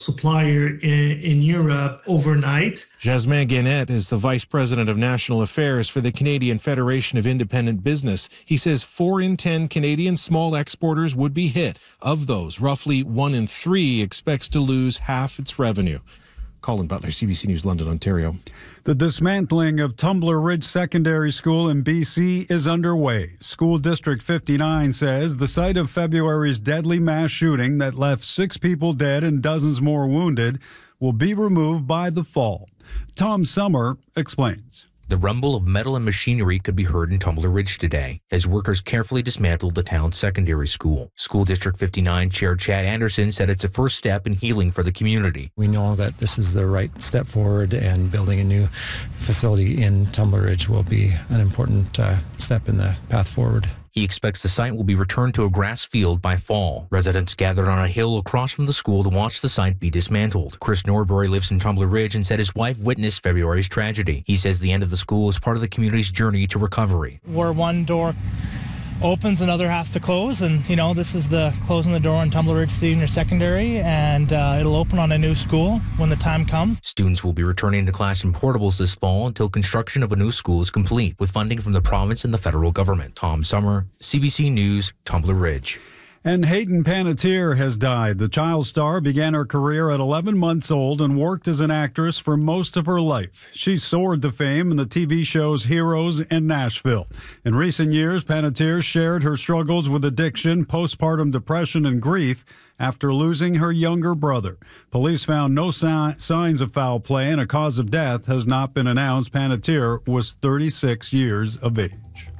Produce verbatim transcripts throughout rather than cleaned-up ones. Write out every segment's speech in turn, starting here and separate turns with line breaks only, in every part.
supplier in, in Europe overnight.
Jasmin Guénette is the Vice President of National Affairs for the Canadian Federation of Independent Business. He says four in ten Canadian small exporters would be hit. Of those, roughly one in three expects to lose half its revenue. Colin Butler, C B C News, London, Ontario.
The dismantling of Tumbler Ridge Secondary School in B C is underway. School District fifty-nine says the site of February's deadly mass shooting that left six people dead and dozens more wounded will be removed by the fall. Tom Summer explains.
The rumble of metal and machinery could be heard in Tumbler Ridge today as workers carefully dismantled the town's secondary school. School District fifty-nine Chair Chad Anderson said it's a first step in healing for the community.
We know that this is the right step forward, and building a new facility in Tumbler Ridge will be an important uh, step in the path forward.
He expects the site will be returned to a grass field by fall. Residents gathered on a hill across from the school to watch the site be dismantled. Chris Norbury lives in Tumbler Ridge and said his wife witnessed February's tragedy. He says the end of the school is part of the community's journey to recovery.
Where one door opens, another has to close, and you know, this is the closing the door on Tumbler Ridge Senior Secondary, and uh, it'll open on a new school when the time comes.
Students will be returning to class in portables this fall until construction of a new school is complete, with funding from the province and the federal government. Tom Summer, C B C News, Tumbler Ridge.
And Hayden Panettiere has died. The child star began her career at eleven months old and worked as an actress for most of her life. She soared to fame in the T V shows Heroes and Nashville. In recent years, Panettiere shared her struggles with addiction, postpartum depression, and grief after losing her younger brother. Police found no si- signs of foul play, and a cause of death has not been announced. Panettiere was thirty-six years of age.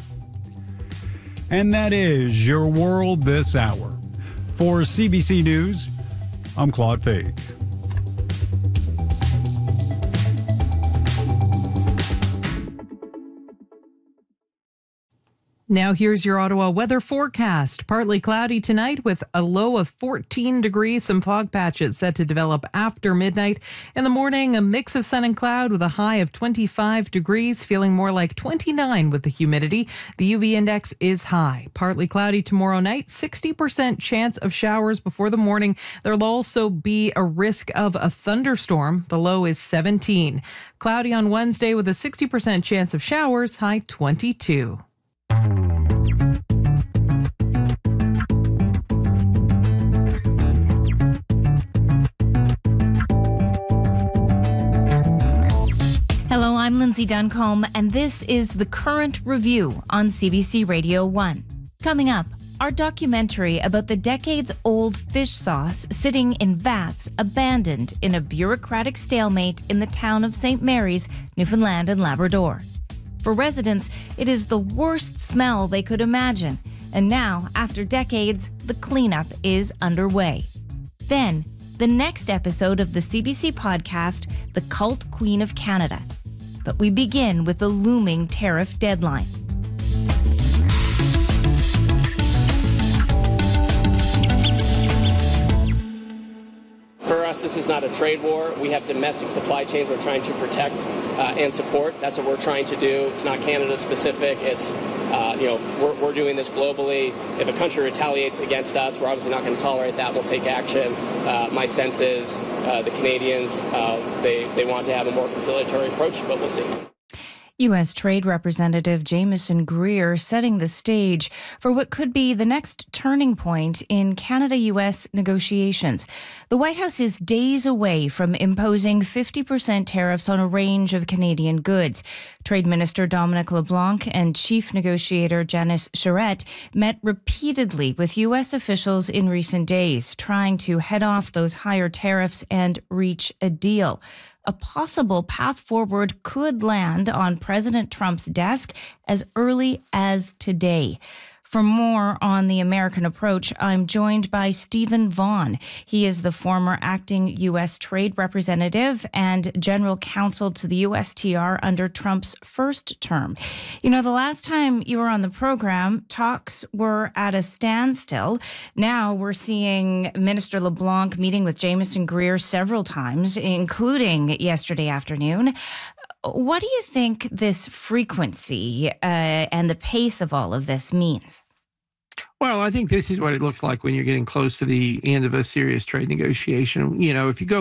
And that is your world this hour. For C B C News, I'm Claude Fade.
Now here's your Ottawa weather forecast. Partly cloudy tonight with a low of fourteen degrees. Some fog patches set to develop after midnight. In the morning, a mix of sun and cloud with a high of twenty-five degrees, feeling more like twenty-nine with the humidity. The U V index is high. Partly cloudy tomorrow night, sixty percent chance of showers before the morning. There'll also be a risk of a thunderstorm. The low is seventeen. Cloudy on Wednesday with a sixty percent chance of showers, high twenty-two.
Hello, I'm Lindsay Duncombe, and this is The Current Review on C B C Radio one. Coming up, our documentary about the decades-old fish sauce sitting in vats abandoned in a bureaucratic stalemate in the town of Saint Mary's, Newfoundland and Labrador. For residents, it is the worst smell they could imagine, and now, after decades, the cleanup is underway. Then, the next episode of the C B C podcast, The Cult Queen of Canada. But we begin with the looming tariff deadline.
For us, this is not a trade war. We have domestic supply chains we're trying to protect uh, and support. That's what we're trying to do. It's not Canada specific. It's, uh, you know, we're, we're doing this globally. If a country retaliates against us, we're obviously not going to tolerate that. We'll take action. Uh, my sense is uh, the Canadians, uh, they, they want to have a more conciliatory approach, but we'll see.
U S Trade Representative Jamieson Greer setting the stage for what could be the next turning point in Canada-U S negotiations. The White House is days away from imposing fifty percent tariffs on a range of Canadian goods. Trade Minister Dominic LeBlanc and Chief Negotiator Janice Charette met repeatedly with U S officials in recent days, trying to head off those higher tariffs and reach a deal. A possible path forward could land on President Trump's desk as early as today. For more on the American approach, I'm joined by Stephen Vaughn. He is the former acting U S Trade Representative and General Counsel to the U S T R under Trump's first term. You know, the last time you were on the program, talks were at a standstill. Now we're seeing Minister LeBlanc meeting with Jamieson Greer several times, including yesterday afternoon. What do you think this frequency uh, and the pace of all of this means?
Well, I think this is what it looks like when you're getting close to the end of a serious trade negotiation. You know, if you go